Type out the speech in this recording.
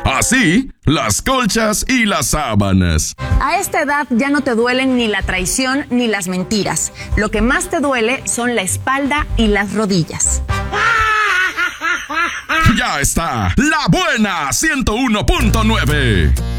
Así, las colchas y las sábanas. A esta edad ya no te duelen ni la traición ni las mentiras. Lo que más te duele son la espalda y las rodillas. Ya está, La Buena 101.9.